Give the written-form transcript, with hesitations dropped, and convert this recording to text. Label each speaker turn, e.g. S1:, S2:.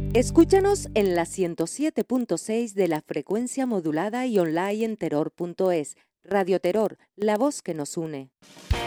S1: Escúchanos en la 107.6 de la frecuencia modulada y online en terror.es. Radio Terror, la voz que nos une.